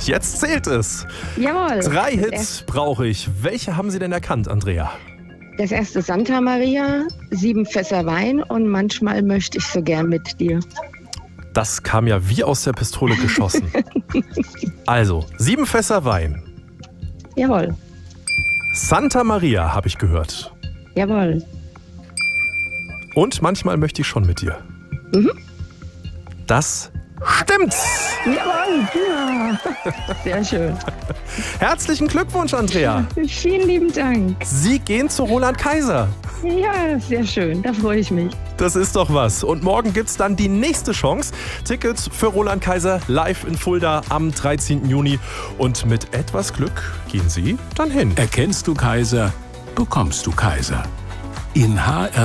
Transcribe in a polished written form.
jetzt zählt es. Jawohl. 3 Hits brauche ich. Welche haben Sie denn erkannt, Andrea? Das erste Santa Maria, 7 Fässer Wein und manchmal möchte ich so gern mit dir. Das kam ja wie aus der Pistole geschossen. Also, 7 Fässer Wein. Jawohl. Santa Maria habe ich gehört. Jawohl. Und manchmal möchte ich schon mit dir. Das stimmt. Jawohl. Ja. Sehr schön. Herzlichen Glückwunsch, Andrea. Vielen lieben Dank. Sie gehen zu Roland Kaiser. Ja, sehr schön. Da freue ich mich. Das ist doch was. Und morgen gibt es dann die nächste Chance. Tickets für Roland Kaiser live in Fulda am 13. Juni. Und mit etwas Glück gehen Sie dann hin. Erkennst du Kaiser, bekommst du Kaiser. In HR